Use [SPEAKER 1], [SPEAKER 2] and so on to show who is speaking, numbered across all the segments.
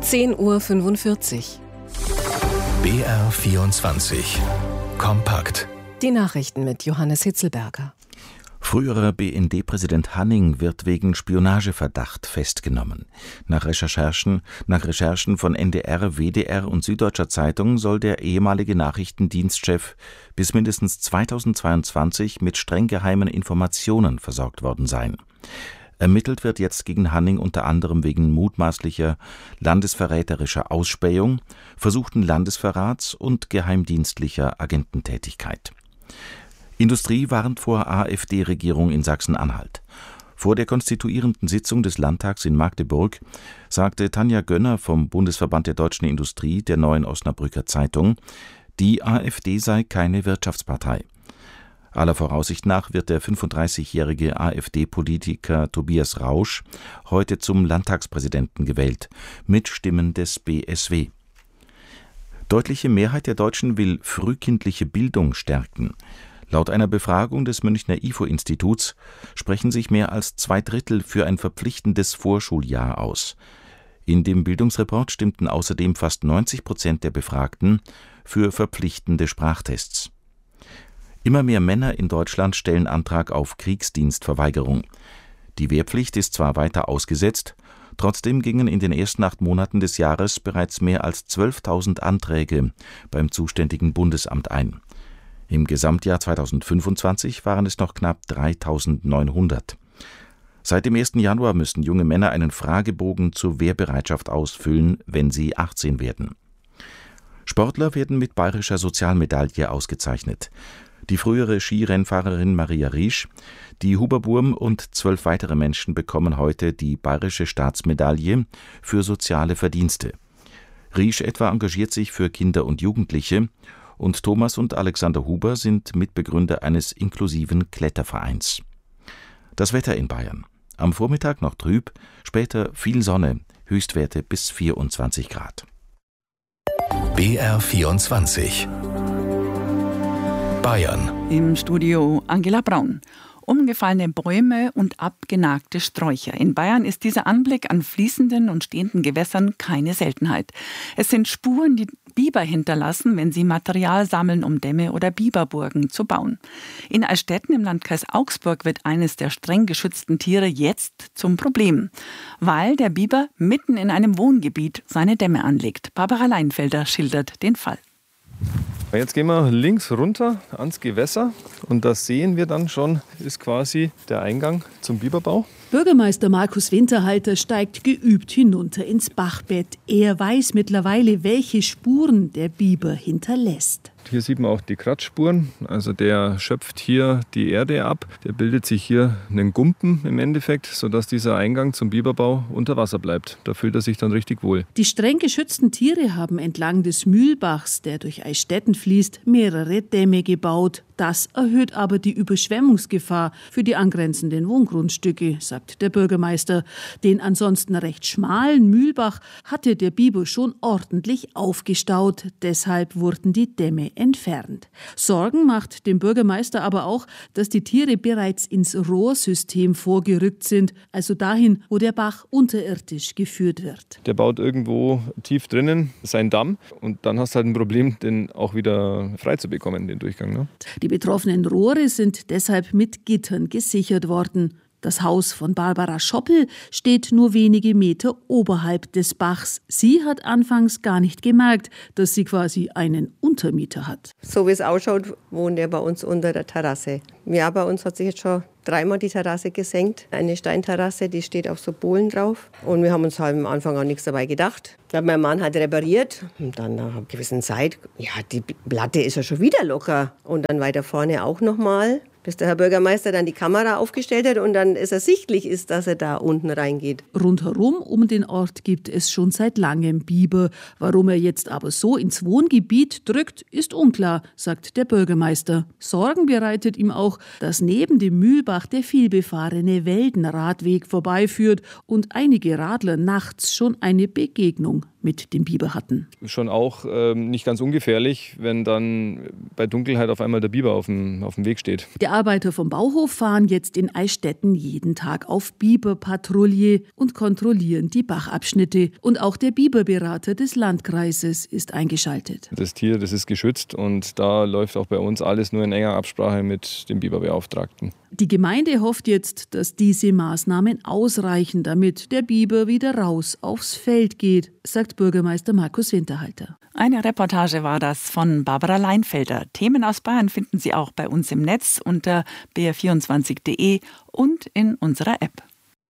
[SPEAKER 1] 10:45 Uhr.
[SPEAKER 2] BR24 Kompakt.
[SPEAKER 1] Die Nachrichten mit Johannes Hitzelberger.
[SPEAKER 3] Früherer BND-Präsident Hanning wird wegen Spionageverdacht festgenommen. Nach Recherchen von NDR, WDR und Süddeutscher Zeitung soll der ehemalige Nachrichtendienstchef bis mindestens 2022 mit streng geheimen Informationen versorgt worden sein. Ermittelt wird jetzt gegen Hanning unter anderem wegen mutmaßlicher landesverräterischer Ausspähung, versuchten Landesverrats und geheimdienstlicher Agententätigkeit. Industrie warnt vor AfD-Regierung in Sachsen-Anhalt. Vor der konstituierenden Sitzung des Landtags in Magdeburg sagte Tanja Gönner vom Bundesverband der deutschen Industrie der Neuen Osnabrücker Zeitung, die AfD sei keine Wirtschaftspartei. Aller Voraussicht nach wird der 35-jährige AfD-Politiker Tobias Rausch heute zum Landtagspräsidenten gewählt, mit Stimmen des BSW. Deutliche Mehrheit der Deutschen will frühkindliche Bildung stärken. Laut einer Befragung des Münchner IFO-Instituts sprechen sich mehr als 2/3 für ein verpflichtendes Vorschuljahr aus. In dem Bildungsreport stimmten außerdem fast 90% der Befragten für verpflichtende Sprachtests. Immer mehr Männer in Deutschland stellen Antrag auf Kriegsdienstverweigerung. Die Wehrpflicht ist zwar weiter ausgesetzt, trotzdem gingen in den ersten 8 Monaten des Jahres bereits mehr als 12.000 Anträge beim zuständigen Bundesamt ein. Im Gesamtjahr 2025 waren es noch knapp 3.900. Seit dem 1. Januar müssen junge Männer einen Fragebogen zur Wehrbereitschaft ausfüllen, wenn sie 18 werden. Sportler werden mit bayerischer Sozialmedaille ausgezeichnet. Die frühere Skirennfahrerin Maria Riesch, die Huber Burm und 12 weitere Menschen bekommen heute die bayerische Staatsmedaille für soziale Verdienste. Riesch etwa engagiert sich für Kinder und Jugendliche und Thomas und Alexander Huber sind Mitbegründer eines inklusiven Klettervereins. Das Wetter in Bayern. Am Vormittag noch trüb, später viel Sonne, Höchstwerte bis 24 Grad.
[SPEAKER 2] BR24 Bayern.
[SPEAKER 4] Im Studio Angela Braun. Umgefallene Bäume und abgenagte Sträucher. In Bayern ist dieser Anblick an fließenden und stehenden Gewässern keine Seltenheit. Es sind Spuren, die Biber hinterlassen, wenn sie Material sammeln, um Dämme oder Biberburgen zu bauen. In Eichstätten im Landkreis Augsburg wird eines der streng geschützten Tiere jetzt zum Problem, weil der Biber mitten in einem Wohngebiet seine Dämme anlegt. Barbara Leinfelder schildert den Fall.
[SPEAKER 5] Jetzt gehen wir links runter ans Gewässer und das sehen wir dann schon, ist quasi der Eingang zum Biberbau.
[SPEAKER 6] Bürgermeister Markus Winterhalter steigt geübt hinunter ins Bachbett. Er weiß mittlerweile, welche Spuren der Biber hinterlässt.
[SPEAKER 5] Hier sieht man auch die Kratzspuren, also der schöpft hier die Erde ab. Der bildet sich hier einen Gumpen im Endeffekt, sodass dieser Eingang zum Biberbau unter Wasser bleibt. Da fühlt er sich dann richtig wohl.
[SPEAKER 6] Die streng geschützten Tiere haben entlang des Mühlbachs, der durch Eichstätten fließt, mehrere Dämme gebaut. Das erhöht aber die Überschwemmungsgefahr für die angrenzenden Wohngrundstücke, sagt der Bürgermeister. Den ansonsten recht schmalen Mühlbach hatte der Biber schon ordentlich aufgestaut. Deshalb wurden die Dämme entfernt. Sorgen macht dem Bürgermeister aber auch, dass die Tiere bereits ins Rohrsystem vorgerückt sind, also dahin, wo der Bach unterirdisch geführt wird.
[SPEAKER 5] Der baut irgendwo tief drinnen seinen Damm und dann hast du halt ein Problem, den auch wieder frei zu bekommen, den Durchgang. Ne?
[SPEAKER 6] Die betroffenen Rohre sind deshalb mit Gittern gesichert worden. Das Haus von Barbara Schoppel steht nur wenige Meter oberhalb des Bachs. Sie hat anfangs gar nicht gemerkt, dass sie quasi einen Untermieter hat.
[SPEAKER 7] So wie es ausschaut, wohnt er bei uns unter der Terrasse. Ja, bei uns hat sich jetzt schon 3-mal die Terrasse gesenkt. Eine Steinterrasse, die steht auf so Bohlen drauf. Und wir haben uns halt am Anfang auch nichts dabei gedacht. Mein Mann hat repariert und dann nach einer gewissen Zeit, ja, die Platte ist ja schon wieder locker. Und dann weiter vorne auch nochmal, bis der Herr Bürgermeister dann die Kamera aufgestellt hat und dann es ersichtlich ist, dass er da unten reingeht.
[SPEAKER 6] Rundherum um den Ort gibt es schon seit langem Biber. Warum er jetzt aber so ins Wohngebiet drückt, ist unklar, sagt der Bürgermeister. Sorgen bereitet ihm auch, dass neben dem Mühlbach der vielbefahrene Weldenradweg vorbeiführt und einige Radler nachts schon eine Begegnung mit dem Biber hatten.
[SPEAKER 5] Schon auch nicht ganz ungefährlich, wenn dann bei Dunkelheit auf einmal der Biber auf dem Weg steht.
[SPEAKER 6] Die Arbeiter vom Bauhof fahren jetzt in Eichstätten jeden Tag auf Biberpatrouille und kontrollieren die Bachabschnitte. Und auch der Biberberater des Landkreises ist eingeschaltet.
[SPEAKER 5] Das Tier, das ist geschützt und da läuft auch bei uns alles nur in enger Absprache mit dem Biberbeauftragten.
[SPEAKER 6] Die Gemeinde hofft jetzt, dass diese Maßnahmen ausreichen, damit der Biber wieder raus aufs Feld geht, sagt Bürgermeister Markus Winterhalter.
[SPEAKER 4] Eine Reportage war das von Barbara Leinfelder. Themen aus Bayern finden Sie auch bei uns im Netz unter br24.de und in unserer App.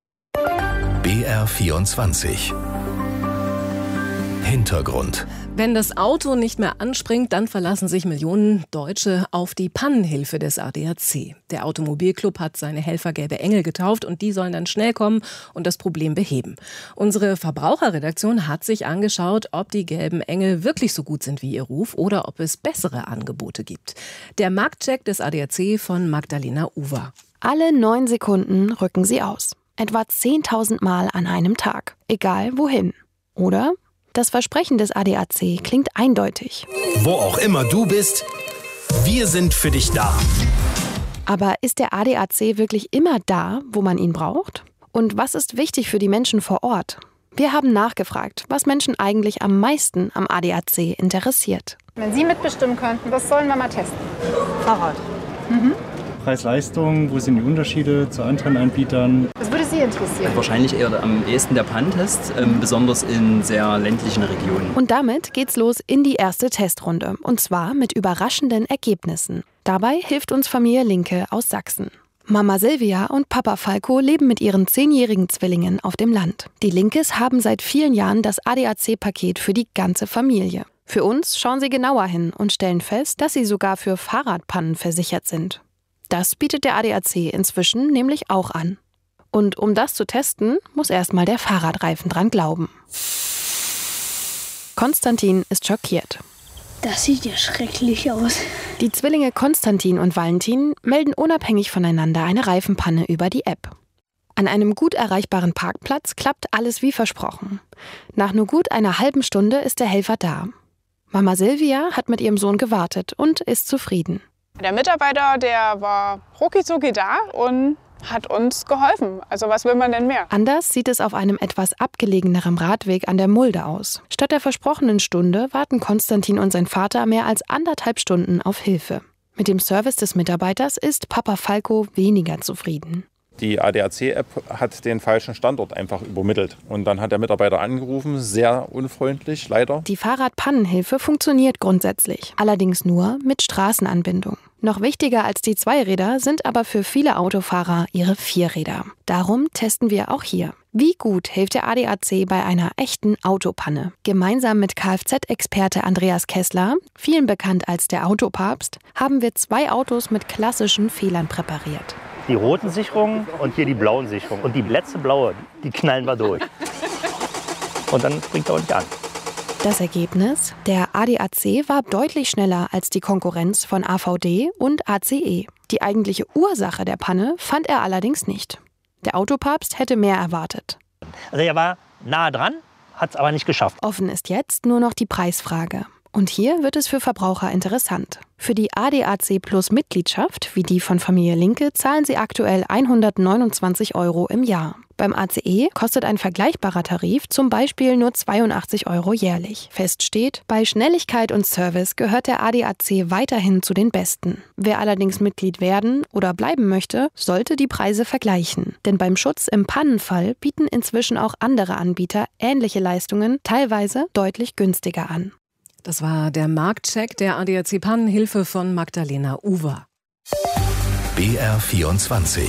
[SPEAKER 2] BR24 Hintergrund.
[SPEAKER 1] Wenn das Auto nicht mehr anspringt, dann verlassen sich Millionen Deutsche auf die Pannenhilfe des ADAC. Der Automobilclub hat seine Helfer Gelbe Engel getauft und die sollen dann schnell kommen und das Problem beheben. Unsere Verbraucherredaktion hat sich angeschaut, ob die Gelben Engel wirklich so gut sind wie ihr Ruf oder ob es bessere Angebote gibt. Der Marktcheck des ADAC von Magdalena Uwer.
[SPEAKER 8] Alle 9 Sekunden rücken sie aus. Etwa 10.000 Mal an einem Tag. Egal wohin. Oder? Das Versprechen des ADAC klingt eindeutig.
[SPEAKER 2] Wo auch immer du bist, wir sind für dich da.
[SPEAKER 8] Aber ist der ADAC wirklich immer da, wo man ihn braucht? Und was ist wichtig für die Menschen vor Ort? Wir haben nachgefragt, was Menschen eigentlich am meisten am ADAC interessiert.
[SPEAKER 9] Wenn Sie mitbestimmen könnten, was sollen wir mal testen?
[SPEAKER 10] Fahrrad. Preis-Leistung, wo sind die Unterschiede zu anderen Anbietern?
[SPEAKER 9] Was würde Sie interessieren?
[SPEAKER 11] Wahrscheinlich eher am ehesten der Pannentest, besonders in sehr ländlichen Regionen.
[SPEAKER 8] Und damit geht's los in die erste Testrunde. Und zwar mit überraschenden Ergebnissen. Dabei hilft uns Familie Linke aus Sachsen. Mama Silvia und Papa Falco leben mit ihren 10-jährigen Zwillingen auf dem Land. Die Linkes haben seit vielen Jahren das ADAC-Paket für die ganze Familie. Für uns schauen sie genauer hin und stellen fest, dass sie sogar für Fahrradpannen versichert sind. Das bietet der ADAC inzwischen nämlich auch an. Und um das zu testen, muss erstmal der Fahrradreifen dran glauben. Konstantin ist schockiert.
[SPEAKER 12] Das sieht ja schrecklich aus.
[SPEAKER 8] Die Zwillinge Konstantin und Valentin melden unabhängig voneinander eine Reifenpanne über die App. An einem gut erreichbaren Parkplatz klappt alles wie versprochen. Nach nur gut einer halben Stunde ist der Helfer da. Mama Silvia hat mit ihrem Sohn gewartet und ist zufrieden.
[SPEAKER 9] Der Mitarbeiter, der war rucki-zucki da und hat uns geholfen. Also was will man denn mehr?
[SPEAKER 8] Anders sieht es auf einem etwas abgelegeneren Radweg an der Mulde aus. Statt der versprochenen Stunde warten Konstantin und sein Vater mehr als 1,5 Stunden auf Hilfe. Mit dem Service des Mitarbeiters ist Papa Falco weniger zufrieden.
[SPEAKER 13] Die ADAC-App hat den falschen Standort einfach übermittelt. Und dann hat der Mitarbeiter angerufen, sehr unfreundlich, leider.
[SPEAKER 8] Die Fahrradpannenhilfe funktioniert grundsätzlich, allerdings nur mit Straßenanbindung. Noch wichtiger als die Zweiräder sind aber für viele Autofahrer ihre Vierräder. Darum testen wir auch hier. Wie gut hilft der ADAC bei einer echten Autopanne? Gemeinsam mit Kfz-Experte Andreas Kessler, vielen bekannt als der Autopapst, haben wir 2 Autos mit klassischen Fehlern präpariert.
[SPEAKER 14] Die roten Sicherungen und hier die blauen Sicherungen. Und die letzte blaue, die knallen wir durch. Und dann springt er auch nicht an.
[SPEAKER 8] Das Ergebnis? Der ADAC war deutlich schneller als die Konkurrenz von AVD und ACE. Die eigentliche Ursache der Panne fand er allerdings nicht. Der Autopapst hätte mehr erwartet.
[SPEAKER 14] Also er war nah dran, hat es aber nicht geschafft.
[SPEAKER 8] Offen ist jetzt nur noch die Preisfrage. Und hier wird es für Verbraucher interessant. Für die ADAC Plus Mitgliedschaft, wie die von Familie Linke, zahlen sie aktuell 129 € im Jahr. Beim ACE kostet ein vergleichbarer Tarif zum Beispiel nur 82 € jährlich. Fest steht, bei Schnelligkeit und Service gehört der ADAC weiterhin zu den besten. Wer allerdings Mitglied werden oder bleiben möchte, sollte die Preise vergleichen. Denn beim Schutz im Pannenfall bieten inzwischen auch andere Anbieter ähnliche Leistungen, teilweise deutlich günstiger an.
[SPEAKER 1] Das war der Marktcheck der ADAC Pannenhilfe von Magdalena Uwer.
[SPEAKER 2] BR24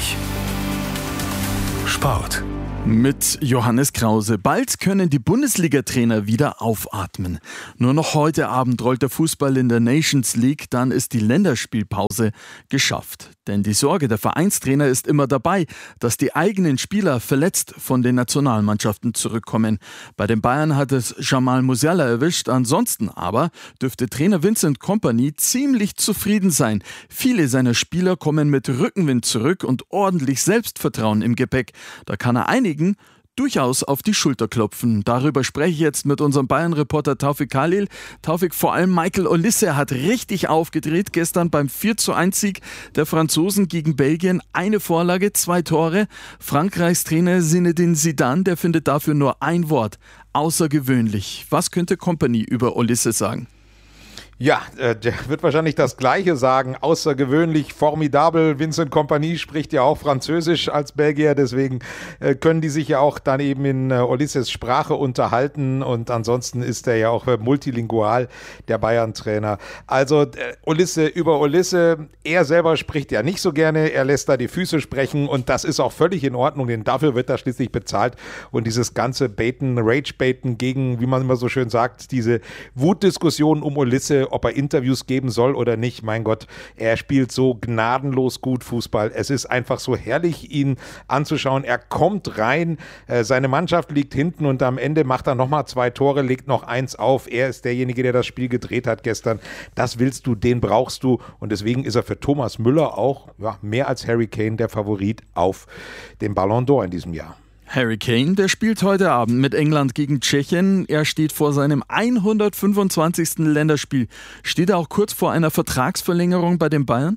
[SPEAKER 2] Sport.
[SPEAKER 15] Mit Johannes Krause. Bald können die Bundesliga-Trainer wieder aufatmen. Nur noch heute Abend rollt der Fußball in der Nations League, dann ist die Länderspielpause geschafft. Denn die Sorge der Vereinstrainer ist immer dabei, dass die eigenen Spieler verletzt von den Nationalmannschaften zurückkommen. Bei den Bayern hat es Jamal Musiala erwischt, ansonsten aber dürfte Trainer Vincent Kompany ziemlich zufrieden sein. Viele seiner Spieler kommen mit Rückenwind zurück und ordentlich Selbstvertrauen im Gepäck. Da kann er einigen durchaus auf die Schulter klopfen. Darüber spreche ich jetzt mit unserem Bayern-Reporter Taufik Khalil. Taufik, vor allem Michael Olise hat richtig aufgedreht. Gestern beim 4:1-Sieg der Franzosen gegen Belgien. Eine Vorlage, 2 Tore. Frankreichs Trainer Zinedine Zidane, der findet dafür nur ein Wort. Außergewöhnlich. Was könnte Kompany über Olise sagen?
[SPEAKER 16] Ja, der wird wahrscheinlich das Gleiche sagen. Außergewöhnlich, formidabel. Vincent Kompany spricht ja auch Französisch als Belgier, deswegen können die sich ja auch dann eben in Olises Sprache unterhalten und ansonsten ist er ja auch multilingual, der Bayern-Trainer. Also über Olise, er selber spricht ja nicht so gerne, er lässt da die Füße sprechen und das ist auch völlig in Ordnung, denn dafür wird er schließlich bezahlt und dieses ganze Rage-Baiten gegen, wie man immer so schön sagt, diese Wutdiskussion um Olise, ob er Interviews geben soll oder nicht. Mein Gott, er spielt so gnadenlos gut Fußball. Es ist einfach so herrlich, ihn anzuschauen. Er kommt rein, seine Mannschaft liegt hinten und am Ende macht er nochmal 2 Tore, legt noch 1 auf. Er ist derjenige, der das Spiel gedreht hat gestern. Das willst du, den brauchst du und deswegen ist er für Thomas Müller auch mehr als Harry Kane der Favorit auf den Ballon d'Or in diesem Jahr.
[SPEAKER 15] Harry Kane, der spielt heute Abend mit England gegen Tschechien. Er steht vor seinem 125. Länderspiel. Steht er auch kurz vor einer Vertragsverlängerung bei den Bayern?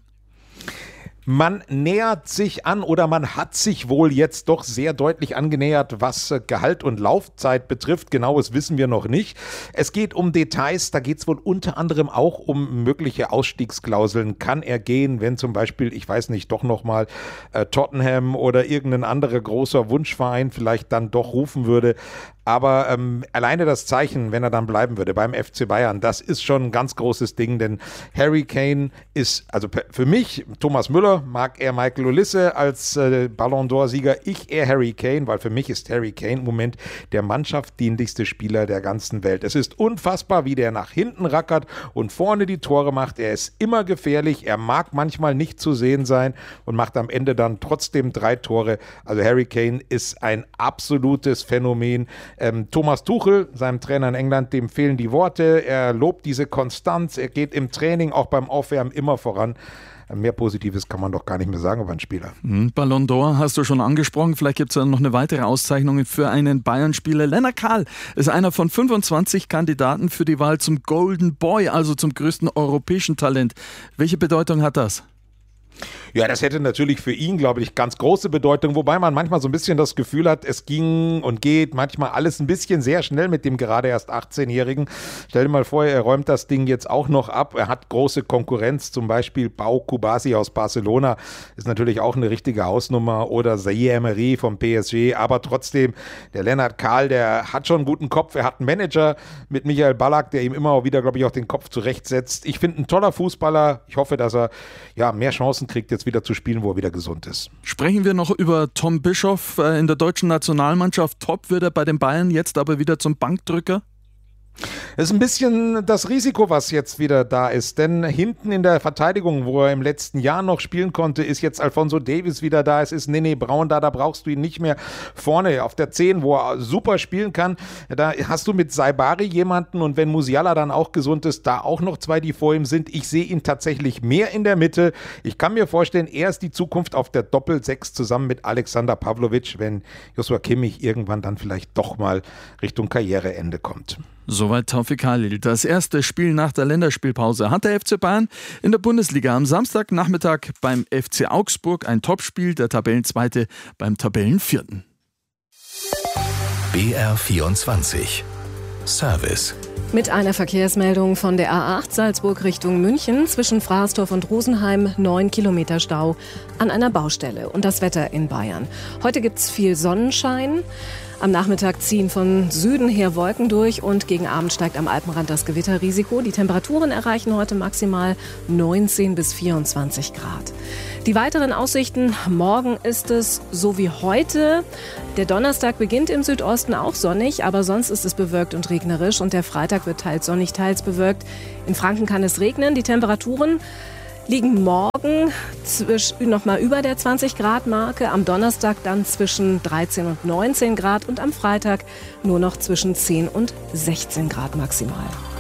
[SPEAKER 16] Man nähert sich an oder man hat sich wohl jetzt doch sehr deutlich angenähert, was Gehalt und Laufzeit betrifft. Genaues wissen wir noch nicht. Es geht um Details, da geht es wohl unter anderem auch um mögliche Ausstiegsklauseln. Kann er gehen, wenn zum Beispiel, ich weiß nicht, doch nochmal Tottenham oder irgendein anderer großer Wunschverein vielleicht dann doch rufen würde. Aber alleine das Zeichen, wenn er dann bleiben würde beim FC Bayern, das ist schon ein ganz großes Ding, denn Harry Kane ist, also für mich, Thomas Müller mag er Michael Olise als Ballon d'Or-Sieger, ich eher Harry Kane, weil für mich ist Harry Kane im Moment der mannschaftsdienlichste Spieler der ganzen Welt. Es ist unfassbar, wie der nach hinten rackert und vorne die Tore macht. Er ist immer gefährlich, er mag manchmal nicht zu sehen sein und macht am Ende dann trotzdem 3 Tore. Also Harry Kane ist ein absolutes Phänomen. Thomas Tuchel, seinem Trainer in England, dem fehlen die Worte. Er lobt diese Konstanz. Er geht im Training, auch beim Aufwärmen immer voran. Mehr Positives kann man doch gar nicht mehr sagen über einen Spieler.
[SPEAKER 15] Ballon d'Or hast du schon angesprochen. Vielleicht gibt es noch eine weitere Auszeichnung für einen Bayern-Spieler. Lennart Kahl ist einer von 25 Kandidaten für die Wahl zum Golden Boy, also zum größten europäischen Talent. Welche Bedeutung hat das?
[SPEAKER 16] Ja, das hätte natürlich für ihn, glaube ich, ganz große Bedeutung, wobei man manchmal so ein bisschen das Gefühl hat, es ging und geht manchmal alles ein bisschen sehr schnell mit dem gerade erst 18-Jährigen. Stell dir mal vor, er räumt das Ding jetzt auch noch ab. Er hat große Konkurrenz, zum Beispiel Pau Kubasi aus Barcelona, ist natürlich auch eine richtige Hausnummer, oder Zaire Emery vom PSG, aber trotzdem, der Lennart Kahl, der hat schon einen guten Kopf. Er hat einen Manager mit Michael Ballack, der ihm immer wieder, glaube ich, auch den Kopf zurechtsetzt. Ich finde, ein toller Fußballer. Ich hoffe, dass er mehr Chancen kriegt, jetzt wieder zu spielen, wo er wieder gesund ist.
[SPEAKER 15] Sprechen wir noch über Tom Bischoff in der deutschen Nationalmannschaft. Top wird er bei den Bayern, jetzt aber wieder zum Bankdrücker?
[SPEAKER 16] Das ist ein bisschen das Risiko, was jetzt wieder da ist, denn hinten in der Verteidigung, wo er im letzten Jahr noch spielen konnte, ist jetzt Alphonso Davies wieder da, es ist Nene Braun da brauchst du ihn nicht mehr. Vorne auf der 10, wo er super spielen kann, da hast du mit Saibari jemanden und wenn Musiala dann auch gesund ist, da auch noch 2, die vor ihm sind. Ich sehe ihn tatsächlich mehr in der Mitte. Ich kann mir vorstellen, er ist die Zukunft auf der Doppel-6 zusammen mit Alexander Pavlovic, wenn Joshua Kimmich irgendwann dann vielleicht doch mal Richtung Karriereende kommt.
[SPEAKER 15] Soweit Taufik Khalil. Das erste Spiel nach der Länderspielpause hat der FC Bayern in der Bundesliga am Samstagnachmittag beim FC Augsburg ein Topspiel, der Tabellenzweite beim Tabellenvierten.
[SPEAKER 2] BR24 Service.
[SPEAKER 1] Mit einer Verkehrsmeldung von der A8 Salzburg Richtung München zwischen Frastorf und Rosenheim 9 Kilometer Stau an einer Baustelle und das Wetter in Bayern. Heute gibt es viel Sonnenschein. Am Nachmittag ziehen von Süden her Wolken durch und gegen Abend steigt am Alpenrand das Gewitterrisiko. Die Temperaturen erreichen heute maximal 19 bis 24 Grad. Die weiteren Aussichten: Morgen ist es so wie heute. Der Donnerstag beginnt im Südosten auch sonnig, aber sonst ist es bewölkt und regnerisch und der Freitag wird teils sonnig, teils bewölkt. In Franken kann es regnen. Die Temperaturen liegen morgen nochmal über der 20-Grad-Marke, am Donnerstag dann zwischen 13 und 19 Grad und am Freitag nur noch zwischen 10 und 16 Grad maximal.